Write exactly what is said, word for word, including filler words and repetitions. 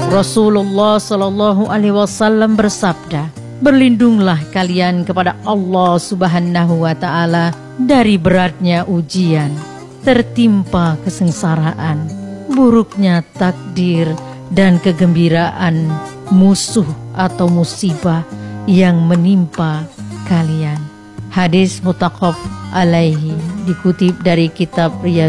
Rasulullah Shallallahu Alaihi Wasallam bersabda, berlindunglah kalian kepada Allah Subhanahu Wa Taala dari beratnya ujian, tertimpa kesengsaraan, buruknya takdir, dan kegembiraan musuh atau musibah yang menimpa kalian. Hadis muttafaq alaihi, dikutip dari kitab Riyadhus